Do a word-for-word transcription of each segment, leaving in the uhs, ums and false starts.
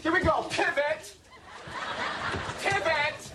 Here we go. Pivot. Pivot.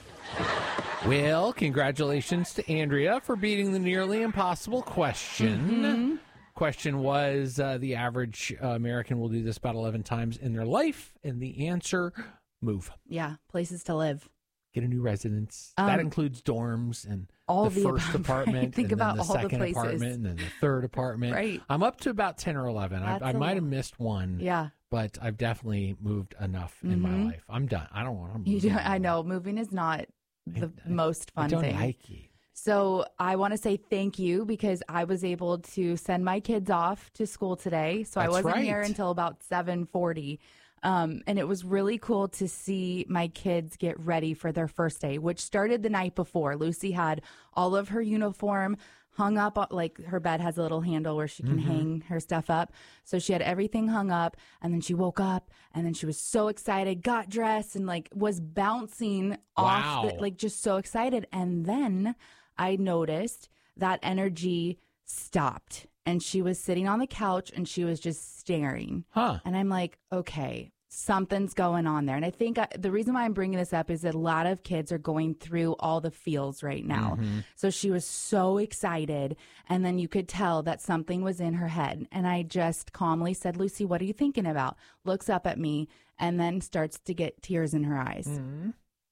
Well, congratulations to Andrea for beating the nearly impossible question. Mm-hmm. Question was, uh, the average uh, American will do this about eleven times in their life. And the answer, move. Yeah, places to live. Get a new residence. Um, that includes dorms and all the the first above, apartment, right? Think and about then the all the second places. apartment, and then the third apartment. Right. I'm up to about ten or eleven. I, That's I a might have lot. missed one. Yeah. But I've definitely moved enough in my Mhm. life. I'm done. I don't want to move. You do, anymore. I know moving is not the I- most fun I don't thing. like it. So I want to say thank you because I was able to send my kids off to school today. So I That's wasn't right. here until about seven forty. Um, and it was really cool to see my kids get ready for their first day, which started the night before. Lucy had all of her uniform hung up, on- like her bed has a little handle where she can Mm-hmm. hang her stuff up. So she had everything hung up, and then she woke up and then she was so excited, got dressed and like was bouncing off, the, Wow. like just so excited. And then I noticed that energy stopped and she was sitting on the couch and she was just staring. Huh. And I'm like, okay, something's going on there. And I think I, the reason why I'm bringing this up is that a lot of kids are going through all the feels right now. Mm-hmm. So she was so excited. And then you could tell that something was in her head. And I just calmly said, Lucy, what are you thinking about? Looks up at me and then starts to get tears in her eyes Mm-hmm.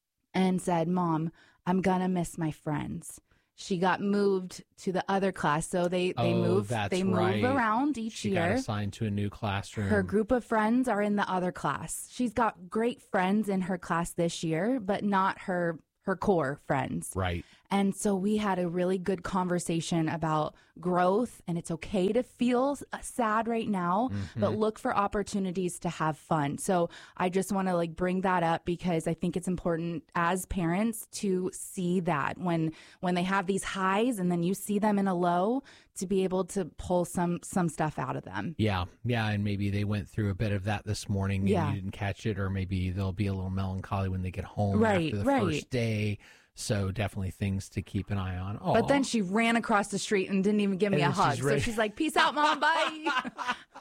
and said, Mom, I'm going to miss my friends. She got moved to the other class. So they, they Oh, move that's they right. move around each She year. got assigned to a new classroom. Her group of friends are in the other class. She's got great friends in her class this year, but not her her core friends. Right. And so we had a really good conversation about growth, and it's okay to feel sad right now, Mm-hmm. but look for opportunities to have fun. So I just want to like bring that up because I think it's important as parents to see that when when they have these highs and then you see them in a low, to be able to pull some some stuff out of them. Yeah. Yeah. And maybe they went through a bit of that this morning and Yeah. you didn't catch it, or maybe they'll be a little melancholy when they get home Right, after the right. first day. So definitely things to keep an eye on. Aw. But then she ran across the street and didn't even give me And a then hug. she's So ready. she's like, peace out, Mom. Bye.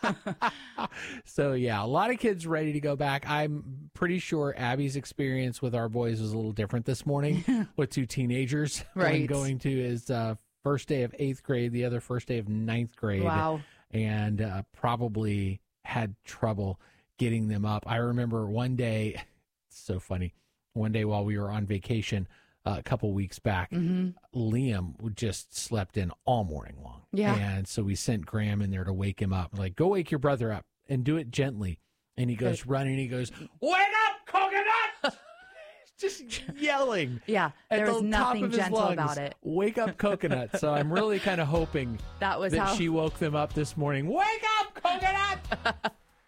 So, yeah, a lot of kids ready to go back. I'm pretty sure Abby's experience with our boys was a little different this morning with two teenagers. One Right. going to his uh, first day of eighth grade, the other first day of ninth grade. Wow. And uh, probably had trouble getting them up. I remember one day, it's so funny, one day while we were on vacation uh, a couple weeks back, Mm-hmm. Liam just slept in all morning long. Yeah. And so we sent Graham in there to wake him up. Like, go wake your brother up and do it gently. And he goes running. He goes, wake up, coconut! Just yelling. Yeah, at there was the top nothing of his gentle lungs, about it. Wake up, coconut. So I'm really kind of hoping That was that how she woke them up this morning. Wake up, coconut!